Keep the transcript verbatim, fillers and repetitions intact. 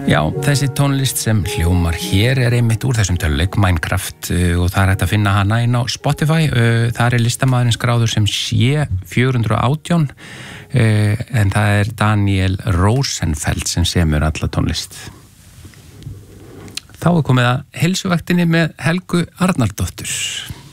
Já, þessi tónlist sem hljómar hér er einmitt úr þessum töluleik Minecraft og það er hægt að finna hana inn á Spotify. Það er listamaðurinn skráður sem sé fjögur hundruð og átján en það er Daniel Rosenfeld sem semur alla tónlist. Þá er komið að heilsuvaktinni með Helgu Arnardóttur.